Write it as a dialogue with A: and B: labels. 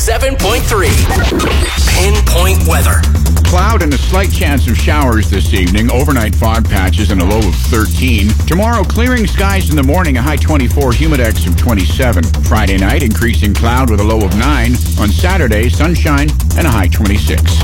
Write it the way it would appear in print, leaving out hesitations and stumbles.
A: 107.3. Pinpoint weather.
B: Cloud and a slight chance of showers this evening. Overnight fog patches and a low of 13. Tomorrow, clearing skies in the morning, a high 24, humidex of 27. Friday night, increasing cloud with a low of 9. On Saturday, sunshine and a high 26.